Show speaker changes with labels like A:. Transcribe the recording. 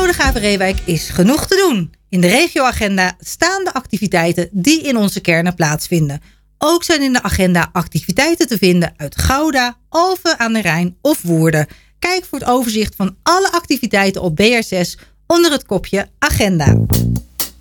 A: Bodegraven Reewijk is genoeg te doen. In de regioagenda staan de activiteiten die in onze kernen plaatsvinden. Ook zijn in de agenda activiteiten te vinden uit Gouda, Alphen aan de Rijn of Woerden. Kijk voor het overzicht van alle activiteiten op BR6 onder het kopje Agenda.